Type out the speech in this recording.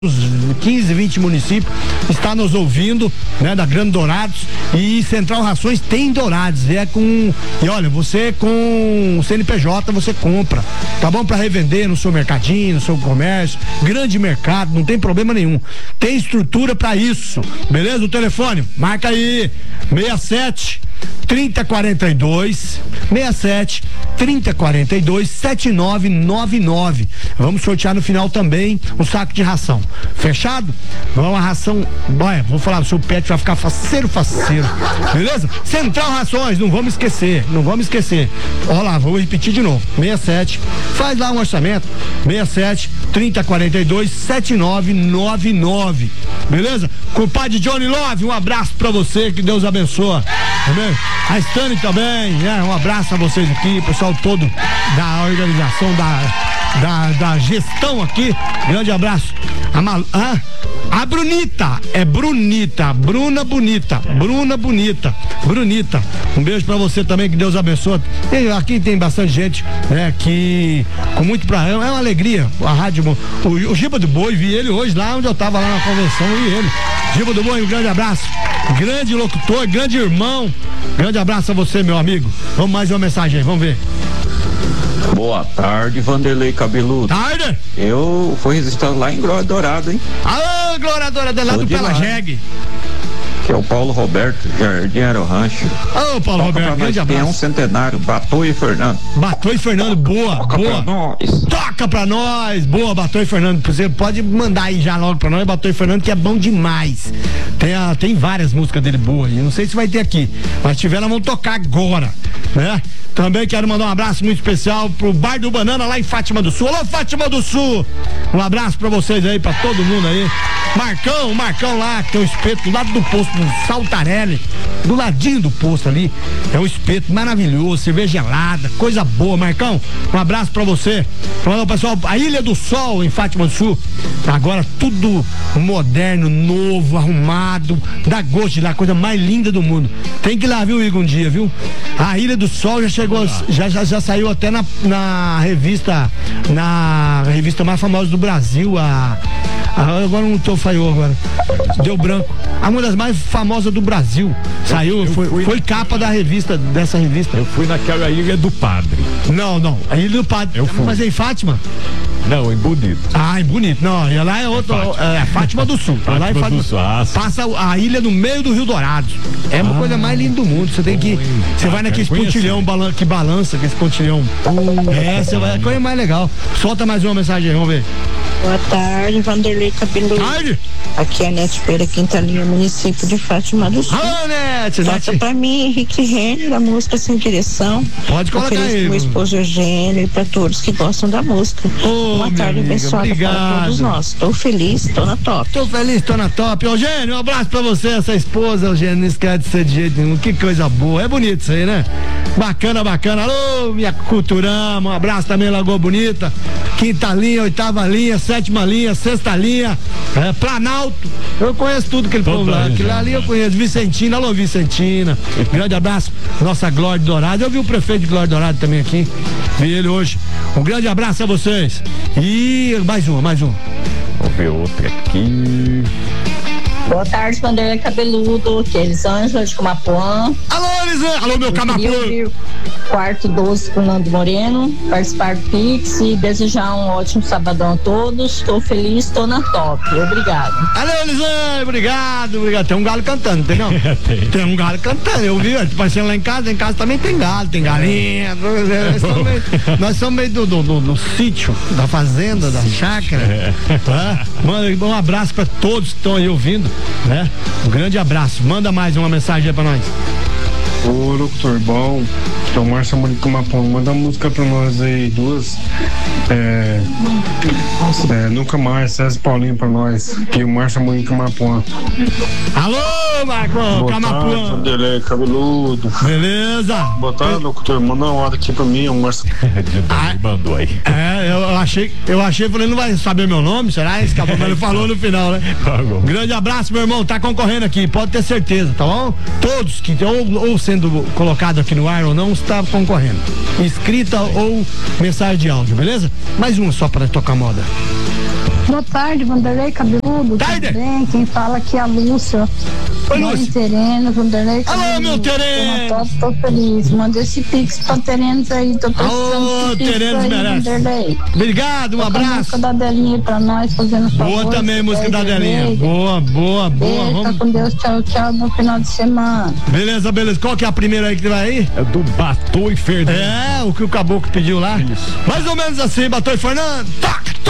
15, 20 municípios está nos ouvindo, né, da Grande Dourados, e Central Rações tem Dourados, e olha, você com o CNPJ você compra, tá bom? Para revender no seu mercadinho, no seu comércio, grande mercado, não tem problema nenhum, tem estrutura para isso, beleza? O telefone, marca aí, 67 3042 67 3042 7999. Vamos sortear no final também um saco de ração. Fechado? Vamos a ração. Olha, vou falar, o seu pet vai ficar faceiro. Beleza? Central Rações, não vamos esquecer. Olha lá, vou repetir de novo. 67, faz lá um orçamento. 67 3042 7999. Beleza? Compadre Johnny Love, um abraço pra você, que Deus abençoe. Também. A Stane também, né? Um abraço a vocês aqui, pessoal todo da organização, da gestão aqui. Grande abraço. A Brunita, Bruna Bonita. Um beijo pra você também, que Deus abençoe. E aqui tem bastante gente, né? Que com muito prazer, é uma alegria. A rádio, o Giba do Boi, vi ele hoje lá onde eu tava lá na convenção, vi ele. Giba do Boi, um grande abraço. Grande locutor, grande irmão. Grande abraço a você, meu amigo. Vamos mais uma mensagem aí, vamos ver. Boa tarde, Vanderlei Cabeludo. Tarde. Eu fui registrado lá em Glória Dourada, hein? Alô, Glória Dourada, lá do Pela Jegue. Que é o Paulo Roberto, Jardim Aero Rancho. Ô, Paulo Roberto, grande abraço. Tem um centenário, Batu e Fernando. Boa. Pra nós. Toca pra nós, boa, Batu e Fernando. Você pode mandar aí já logo pra nós, Batu e Fernando, que é bom demais. Tem várias músicas dele boas, não sei se vai ter aqui, mas se tiver, nós vamos tocar agora, né? Também quero mandar um abraço muito especial pro Bar do Banana lá em Fátima do Sul. Alô, Fátima do Sul! Um abraço pra vocês aí, pra todo mundo aí. Marcão lá, que tem um espeto do lado do posto do Saltarelli, do ladinho do posto ali. É um espeto maravilhoso, cerveja gelada, coisa boa, Marcão. Um abraço pra você. Falando, pessoal, a Ilha do Sol em Fátima do Sul. Agora tudo moderno, novo, arrumado, dá gosto de lá, coisa mais linda do mundo. Tem que ir lá, viu, Igor, um dia, viu? A Ilha do Sol já chegou, já saiu até na revista mais famosa do Brasil, agora não tô falhou agora. Deu branco. Uma das mais famosas do Brasil. Saiu, foi capa dessa revista. Eu fui naquela Ilha do Padre. Não, a Ilha do Padre. Mas é em Fátima? Não, em Bonito. Em Bonito. Não, e lá é outro. Fátima do Sul. Fátima lá em Fátima do Sul. Passa a ilha no meio do Rio Dourado. É uma coisa mais linda do mundo. Você tem que. Você vai naquele pontilhão que balança, aquele pontilhão. Você vai. A coisa mais legal. Solta mais uma mensagem aí, vamos ver. Boa tarde, Vanderlei Cabeludo. Tarde. Aqui é a Nete Pereira, Quinta Linha, município de Fátima do Sul. Alô, Nete. Toca pra mim, Henrique Renner, a música Sem Direção. Pode colocar aí. Meu esposo Eugênio e pra todos que gostam da música. Uma tarde abençoada para todos nós. Tô feliz, tô na top. Tô feliz, tô na top. Eugênio, um abraço pra você, essa esposa, Eugênio, não esquece de ser de jeito nenhum. Que coisa boa. É bonito isso aí, né? Bacana. Alô, minha Culturama, um abraço também, Lagoa Bonita. Quinta linha, oitava linha, sétima linha, sexta linha, Planalto. Eu conheço tudo aquele povo lá. Aquilo ali eu conheço. Vicentina, alô, Vicentina. Grande abraço, nossa Glória Dourada. Eu vi o prefeito de Glória Dourada também aqui. Vi ele hoje. Um grande abraço a vocês. E mais uma. Vou ver outra aqui. Boa tarde, Vanderlei Cabeludo, que é Elisângela de Camapuã. Alô, Elisângela! Alô, meu Camapuã! Quarto 12 com Nando Moreno, participar do Pix e desejar um ótimo sabadão a todos. Estou feliz, estou na top. Obrigado. Alô, Elisângela! Obrigado. Tem um galo cantando, tem não? Tem um galo cantando, eu vi, aparecendo lá em casa também tem galo, tem galinha. Nós somos meio do sítio, da fazenda, da chácara. Manda um abraço pra todos que estão aí ouvindo, né? Um grande abraço. Manda mais uma mensagem aí pra nós. Ô, locutor, bom. Então, Márcia Monique Mapão, manda uma música pra nós aí, duas. Nunca Mais, César Paulinho pra nós. Que o Márcia Monique Mapão. Alô, Marcão, Camapuã. Vanderlei Cabeludo. Beleza? Boa tarde, locutor. Manda uma hora aqui pra mim, o Márcio. Mandou aí. Eu achei, falei, não vai saber meu nome, será? Esse cabelo, mas ele falou no final, né? Grande abraço, meu irmão, tá concorrendo aqui, pode ter certeza, tá bom? Todos que ou sendo colocado aqui no ar ou não, está concorrendo. Escrita ou mensagem de áudio, beleza? Mais uma só para tocar moda. Boa tarde, Vanderlei Cabeludo. Tarde. Tudo bem? Quem fala aqui é a Lúcia. Oi, Mãe Lúcia. Terena, Vanderlei Cabeludo. Alô, meu Terena. Tô feliz. Manda esse pix pra Terenos aí. Tô precisando Alô, desse pix Terenos aí, merece. Vanderlei. Obrigado, um Toca a abraço. música da Delinha aí pra nós, fazendo favor. Boa também, música da Delinha. Boa. Beijo, Vamos. com Deus, tchau, bom final de semana. Beleza. Qual que é a primeira aí que vai aí? É do Batom e Fernando. É, o que o caboclo pediu lá. Isso. Mais ou menos assim, Batom e Fernando. Toca.